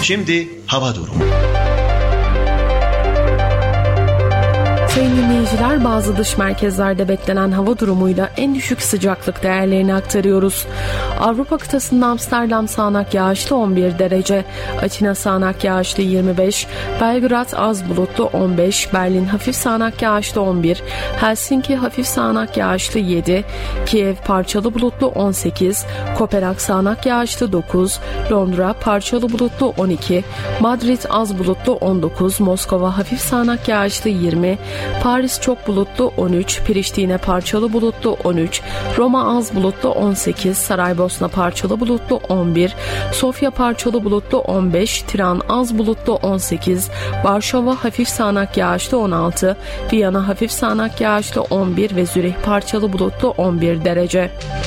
Şimdi hava durumu. Sayın dinleyiciler, bazı dış merkezlerde beklenen hava durumuyla en düşük sıcaklık değerlerini aktarıyoruz. Avrupa kıtasında Amsterdam sağanak yağışlı 11 derece, Atina sağanak yağışlı 25, Belgrad az bulutlu 15, Berlin hafif sağanak yağışlı 11, Helsinki hafif sağanak yağışlı 7, Kiev parçalı bulutlu 18, Kopenhag sağanak yağışlı 9, Londra parçalı bulutlu 12, Madrid az bulutlu 19, Moskova hafif sağanak yağışlı 20, Paris çok bulutlu 13, Priştine parçalı bulutlu 13, Roma az bulutlu 18, Saraybosna parçalı bulutlu 11, Sofya parçalı bulutlu 15, Tiran az bulutlu 18, Varşova hafif sağanak yağışlı 16, Viyana hafif sağanak yağışlı 11 ve Zürih parçalı bulutlu 11 derece.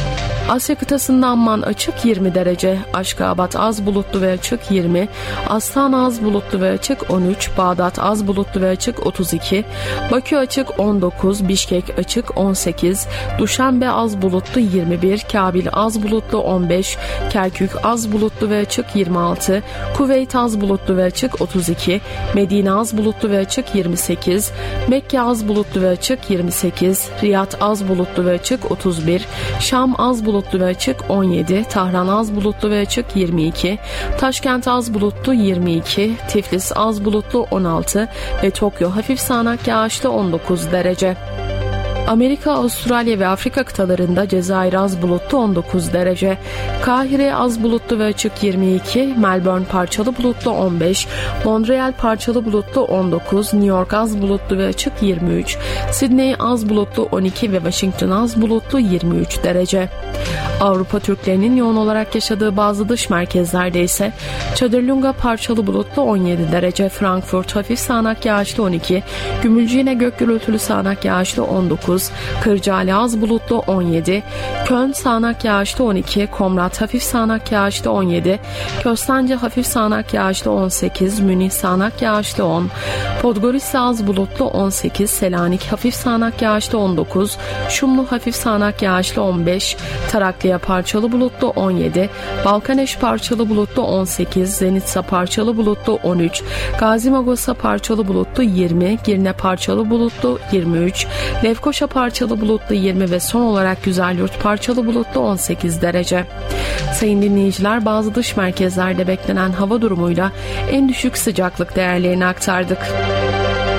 Asya kıtasında Amman açık 20 derece, Aşkabat az bulutlu ve açık 20, Astana az bulutlu ve açık 13, Bağdat az bulutlu ve açık 32, Bakü açık 19, Bişkek açık 18, Duşanbe az bulutlu 21, Kabil az bulutlu 15, Kerkük az bulutlu ve açık 26, Kuveyt az bulutlu ve açık 32, Medine az bulutlu ve açık 28, Mekke az bulutlu ve açık 28, Riyad az bulutlu ve açık 31, Şam az bulutlu ve açık 17, Tahran az bulutlu ve açık 22, Taşkent az bulutlu 22, Tiflis az bulutlu 16 ve Tokyo hafif sağanak yağışlı 19 derece. Amerika, Avustralya ve Afrika kıtalarında Cezayir az bulutlu 19 derece, Kahire az bulutlu ve açık 22, Melbourne parçalı bulutlu 15, Montreal parçalı bulutlu 19, New York az bulutlu ve açık 23, Sydney az bulutlu 12 ve Washington az bulutlu 23 derece. Avrupa Türklerinin yoğun olarak yaşadığı bazı dış merkezlerde ise Çadırlunga parçalı bulutlu 17 derece, Frankfurt hafif sağanak yağışlı 12, Gümülcine gök gürültülü sağanak yağışlı 19, Kırcaali az bulutlu 17, Köln sağanak yağışlı 12, Komrat hafif sağanak yağışlı 17, Köstence hafif sağanak yağışlı 18, Münih sağanak yağışlı 10, Podgorica az bulutlu 18, Selanik hafif sağanak yağışlı 19, Şumlu hafif sağanak yağışlı 15, Tarakliya parçalı bulutlu 17, Balkaneş parçalı bulutlu 18, Zenitsa parçalı bulutlu 13, Gazimagosa parçalı bulutlu 20, Girne parçalı bulutlu 23, Lefkoşa parçalı bulutlu 20 ve son olarak Güzelyurt parçalı bulutlu 18 derece. Sayın dinleyiciler, bazı dış merkezlerde beklenen hava durumuyla en düşük sıcaklık değerlerini aktardık.